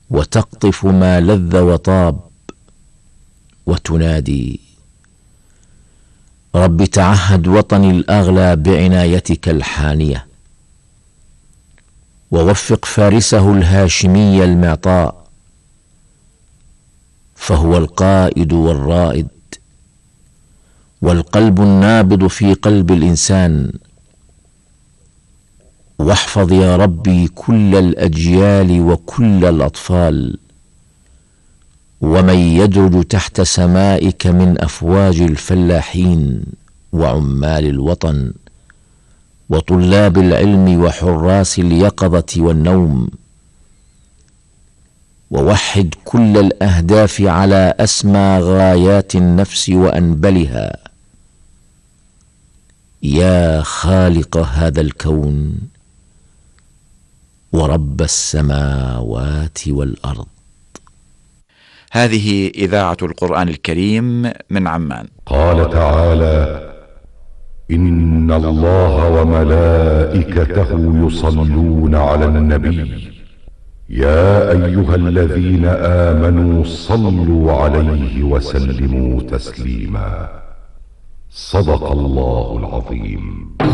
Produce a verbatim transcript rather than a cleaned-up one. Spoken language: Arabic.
وتقطف ما لذ وطاب، وتنادي: رب تعهد وطني الأغلى بعنايتك الحانية، ووفق فارسه الهاشمي المعطاء، فهو القائد والرائد والقلب النابض في قلب الإنسان. واحفظ يا ربي كل الأجيال وكل الأطفال، ومن يدرج تحت سمائك من أفواج الفلاحين وعمال الوطن وطلاب العلم وحراس اليقظة والنوم. ووحد كل الأهداف على أسمى غايات النفس وأنبلها. يا خالق هذا الكون ورب السماوات والأرض. هذه إذاعة القرآن الكريم من عمان. قال تعالى: إن الله وملائكته يصلون على النبي يا أيها الذين آمنوا صلوا عليه وسلموا تسليما. صدق الله العظيم.